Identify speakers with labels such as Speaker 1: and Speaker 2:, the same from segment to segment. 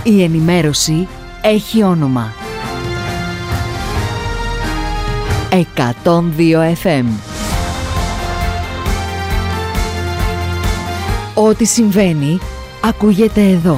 Speaker 1: Η ενημέρωση έχει όνομα. 102 FM. Ό,τι συμβαίνει, ακούγεται εδώ.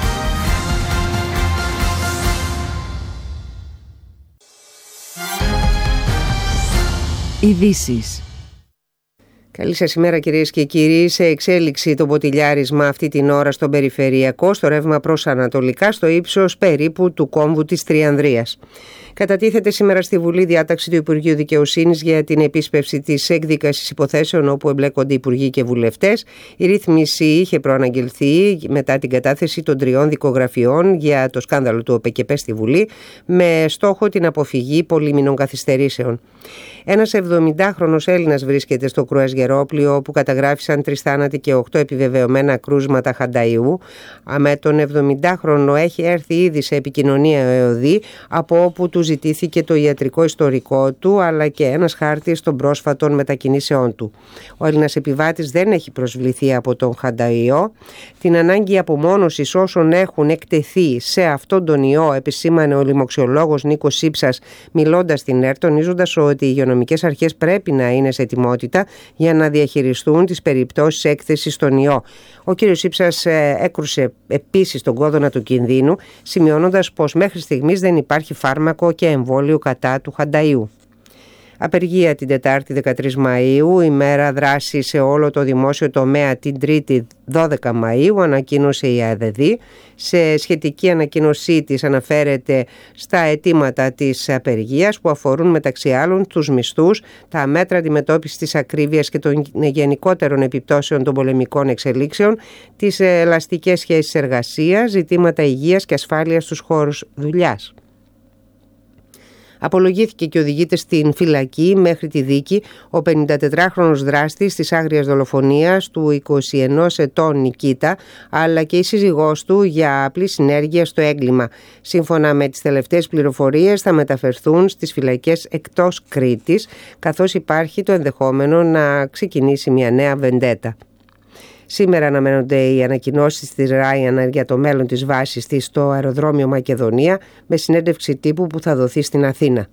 Speaker 1: Ειδήσεις.
Speaker 2: Καλή σας ημέρα κυρίες και κύριοι. Σε εξέλιξη το ποτηλιάρισμα αυτή την ώρα στον περιφερειακό, στο ρεύμα προς ανατολικά, στο ύψος περίπου του κόμβου της Τριανδρίας. Κατατίθεται σήμερα στη Βουλή διάταξη του Υπουργείου Δικαιοσύνης για την επίσπευση της εκδίκασης υποθέσεων όπου εμπλέκονται υπουργοί και βουλευτές. Η ρύθμιση είχε προαναγγελθεί μετά την κατάθεση των 3 δικογραφιών για το σκάνδαλο του ΟΠΕΚΕΠΕ στη Βουλή, με στόχο την αποφυγή πολύμηνων καθυστερήσεων. Ένας 70χρονος Έλληνας βρίσκεται στο Κρουές Γερόπλιο, όπου καταγράφησαν 3 θάνατοι και 8 επιβεβαιωμένα κρούσματα χανταϊού. Με τον 70χρονο έχει έρθει ήδη σε επικοινωνία ΕΟΔΗ, από όπου του ζητήθηκε το ιατρικό ιστορικό του, αλλά και ένας χάρτης των πρόσφατων μετακινήσεών του. Ο Έλληνας επιβάτης δεν έχει προσβληθεί από τον χανταϊό. Την ανάγκη απομόνωσης όσων έχουν εκτεθεί σε αυτόν τον ιό επισήμανε ο λοιμοξιολόγος Νίκος Σύψας, μιλώντας στην ΕΡΤ, τονίζοντας ότι οι υγειονομικές αρχές πρέπει να είναι σε ετοιμότητα για να διαχειριστούν τις περιπτώσεις έκθεσης στον ιό. Ο κ. Σύψας έκρουσε επίσης τον κόδωνα του κινδύνου, σημειώνοντας πως μέχρι στιγμής δεν υπάρχει φάρμακο και εμβόλιο κατά του χανταϊού. Απεργία την Τετάρτη 13 Μαΐου, ημέρα δράση σε όλο το δημόσιο τομέα την Τρίτη 12 Μαΐου, ανακοίνωσε η ΑΔΔ. Σε σχετική ανακοίνωσή της αναφέρεται στα αιτήματα της απεργίας που αφορούν μεταξύ άλλων τους μισθούς, τα μέτρα αντιμετώπισης της ακρίβειας και των γενικότερων επιπτώσεων των πολεμικών εξελίξεων, τις ελαστικές σχέσεις εργασίας, ζητήματα υγείας και ασφάλειας στους χώρους δουλειάς. Απολογήθηκε και οδηγείται στην φυλακή μέχρι τη δίκη ο 54χρονος δράστης της άγριας δολοφονίας του 21 ετών Νικήτα, αλλά και η σύζυγός του για απλή συνέργεια στο έγκλημα. Σύμφωνα με τις τελευταίες πληροφορίες θα μεταφερθούν στις φυλακές εκτός Κρήτης, καθώς υπάρχει το ενδεχόμενο να ξεκινήσει μια νέα βεντέτα. Σήμερα αναμένονται οι ανακοινώσεις της Ryanair για το μέλλον της βάσης της στο αεροδρόμιο Μακεδονία, με συνέντευξη τύπου που θα δοθεί στην Αθήνα.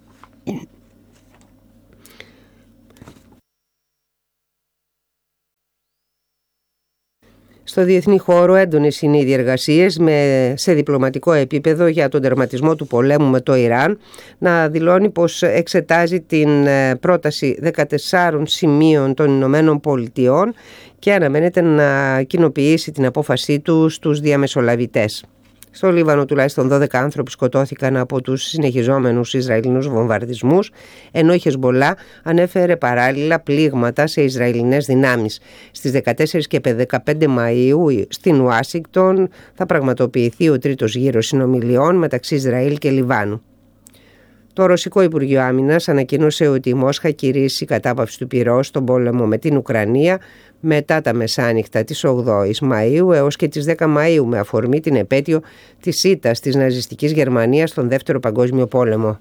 Speaker 2: Στο διεθνή χώρο έντονες είναι οι διεργασίες σε διπλωματικό επίπεδο για τον τερματισμό του πολέμου με το Ιράν. Να δηλώνει πως εξετάζει την πρόταση 14 σημείων των Ηνωμένων Πολιτειών και αναμένεται να κοινοποιήσει την απόφασή του στους διαμεσολαβητές. Στο Λίβανο τουλάχιστον 12 άνθρωποι σκοτώθηκαν από τους συνεχιζόμενους Ισραηλινούς βομβαρδισμούς, ενώ η Χεσμπολά ανέφερε παράλληλα πλήγματα σε Ισραηλινές δυνάμεις. Στις 14 και 15 Μαΐου στην Ουάσιγκτον θα πραγματοποιηθεί ο τρίτος γύρος συνομιλιών μεταξύ Ισραήλ και Λιβάνου. Το Ρωσικό Υπουργείο Άμυνας ανακοίνωσε ότι η Μόσχα κηρύσσει κατάπαυση του πυρός στον πόλεμο με την Ουκρανία μετά τα μεσάνυχτα της 8ης Μαΐου έως και τις 10 Μαΐου, με αφορμή την επέτειο της ήττας της ναζιστικής Γερμανίας στον Δεύτερο Παγκόσμιο Πόλεμο.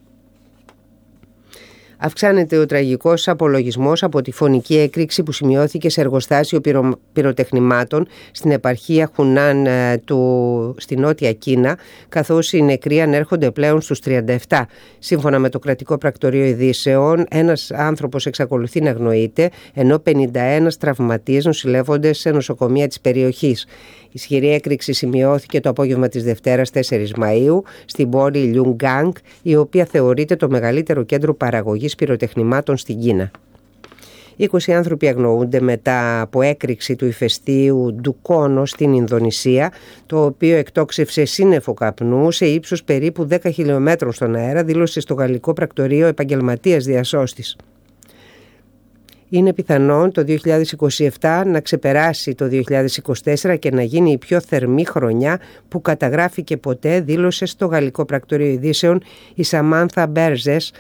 Speaker 2: Αυξάνεται ο τραγικός απολογισμός από τη φωνική έκρηξη που σημειώθηκε σε εργοστάσιο πυροτεχνημάτων στην επαρχία Χουνάν στη Νότια Κίνα, καθώς οι νεκροί ανέρχονται πλέον στους 37. Σύμφωνα με το κρατικό πρακτορείο ειδήσεων, ένας άνθρωπος εξακολουθεί να αγνοείται, ενώ 51 τραυματίες νοσηλεύονται σε νοσοκομεία της περιοχής. Ισχυρή έκρηξη σημειώθηκε το απόγευμα της Δευτέρας 4 Μαΐου στην πόλη Λιουνγκάνγκ, η οποία θεωρείται το μεγαλύτερο κέντρο παραγωγής πυροτεχνημάτων στην Κίνα. 20 άνθρωποι αγνοούνται μετά από έκρηξη του ηφαιστείου Ντουκόνο στην Ινδονησία, το οποίο εκτόξευσε σύννεφο καπνού σε ύψος περίπου 10 χιλιόμετρων στον αέρα, δήλωσε στο γαλλικό πρακτορείο επαγγελματίας διασώστης. Είναι πιθανόν το 2027 να ξεπεράσει το 2024 και να γίνει η πιο θερμή χρονιά που καταγράφηκε ποτέ, δήλωσε στο γαλλικό πρακτορείο ειδήσεων η Σαμάνθα Μπέρζες,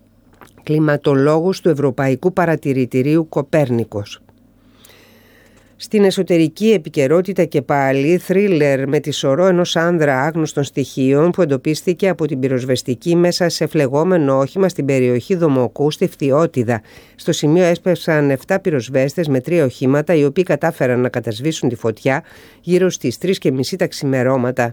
Speaker 2: κλιματολόγος του Ευρωπαϊκού Παρατηρητηρίου Κοπέρνικος. Στην εσωτερική επικαιρότητα και πάλι, θρίλερ με τη σωρό ενός άνδρα άγνωστων στοιχείων που εντοπίστηκε από την πυροσβεστική μέσα σε φλεγόμενο όχημα στην περιοχή Δομοκού στη Φθιώτιδα. Στο σημείο έσπευσαν 7 πυροσβέστες με 3 οχήματα, οι οποίοι κατάφεραν να κατασβήσουν τη φωτιά γύρω στις 3:30 τα ξημερώματα.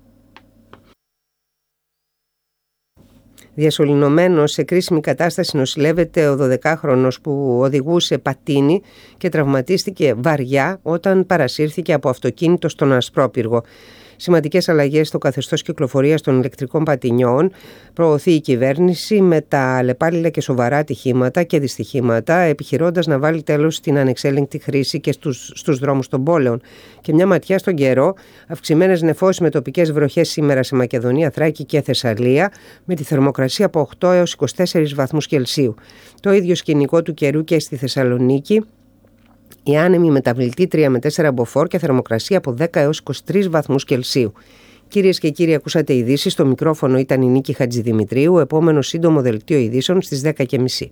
Speaker 2: Διασωληνωμένος σε κρίσιμη κατάσταση νοσηλεύεται ο 12χρονος που οδηγούσε πατίνι και τραυματίστηκε βαριά όταν παρασύρθηκε από αυτοκίνητο στον Ασπρόπυργο. Σημαντικές αλλαγές στο καθεστώς κυκλοφορίας των ηλεκτρικών πατινιών προωθεί η κυβέρνηση με τα αλλεπάλληλα και σοβαρά ατυχήματα και δυστυχήματα, επιχειρώντας να βάλει τέλος στην ανεξέλεγκτη χρήση και στους δρόμους των πόλεων. Και μια ματιά στον καιρό, αυξημένες νεφώσεις με τοπικές βροχές σήμερα σε Μακεδονία, Θράκη και Θεσσαλία, με τη θερμοκρασία από 8 έως 24 βαθμούς Κελσίου. Το ίδιο σκηνικό του καιρού και στη Θεσσαλονίκη. Η άνεμη μεταβλητή 3 με 4 μποφόρ και θερμοκρασία από 10 έως 23 βαθμούς Κελσίου. Κυρίες και κύριοι, ακούσατε ειδήσεις. Στο μικρόφωνο ήταν η Νίκη Χατζηδημητρίου. Επόμενο σύντομο δελτίο ειδήσεων στις 10:30.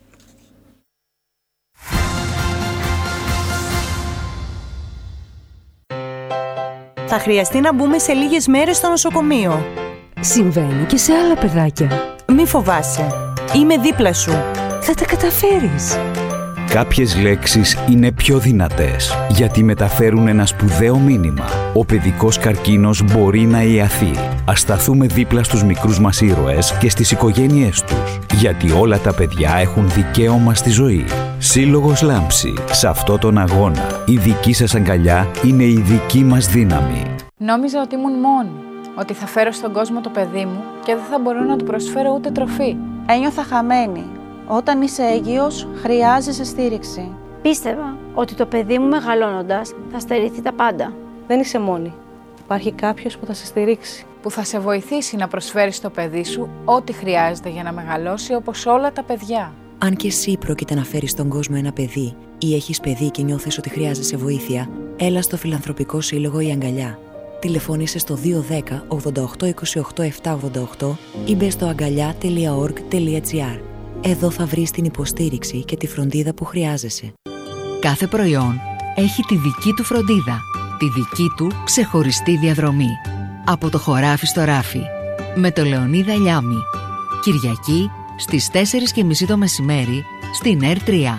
Speaker 3: Θα χρειαστεί να μπούμε σε λίγες μέρες στο νοσοκομείο.
Speaker 1: Συμβαίνει και σε άλλα παιδάκια.
Speaker 3: Μη φοβάσαι. Είμαι δίπλα σου.
Speaker 1: Θα τα καταφέρεις.
Speaker 4: Κάποιες λέξεις είναι πιο δυνατές γιατί μεταφέρουν ένα σπουδαίο μήνυμα. Ο παιδικός καρκίνος μπορεί να ιαθεί. Ας σταθούμε δίπλα στους μικρούς μας ήρωες και στις οικογένειές τους. Γιατί όλα τα παιδιά έχουν δικαίωμα στη ζωή. Σύλλογος Λάμψη. Σε αυτό τον αγώνα, η δική σας αγκαλιά είναι η δική μας δύναμη.
Speaker 5: Νόμιζα ότι ήμουν μόνη. Ότι θα φέρω στον κόσμο το παιδί μου και δεν θα μπορώ να του προσφέρω ούτε τροφή.
Speaker 6: Ένιωθα χαμένη. Όταν είσαι έγκυος, χρειάζεσαι στήριξη.
Speaker 7: Πίστευα ότι το παιδί μου μεγαλώνοντας θα στερηθεί τα πάντα.
Speaker 6: Δεν είσαι μόνη. Υπάρχει κάποιος που θα σε στηρίξει.
Speaker 5: Που θα σε βοηθήσει να προσφέρεις στο παιδί σου ό,τι χρειάζεται για να μεγαλώσει όπως όλα τα παιδιά.
Speaker 8: Αν και εσύ πρόκειται να φέρεις στον κόσμο ένα παιδί ή έχεις παιδί και νιώθεις ότι χρειάζεσαι βοήθεια, έλα στο Φιλανθρωπικό Σύλλογο Η Αγκαλιά. Τηλεφώνησε στο 210 88 28 788 ή μπες στο αγκαλιά.org.gr. Εδώ θα βρεις την υποστήριξη και τη φροντίδα που χρειάζεσαι.
Speaker 1: Κάθε προϊόν έχει τη δική του φροντίδα, τη δική του ξεχωριστή διαδρομή. Από το χωράφι στο ράφι, με το Λεωνίδα Λιάμη. Κυριακή στις 4:30 το μεσημέρι στην ΕΡ3.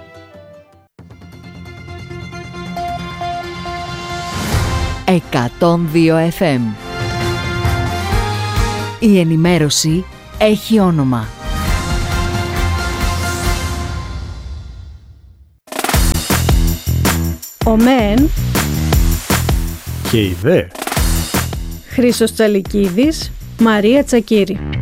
Speaker 1: «102 FM». Η ενημέρωση έχει όνομα.
Speaker 9: Ο ΜΕΝ
Speaker 10: και η ΔΕ.
Speaker 9: Χρήστος Τσαλικίδης, Μαρία Τσακύρη.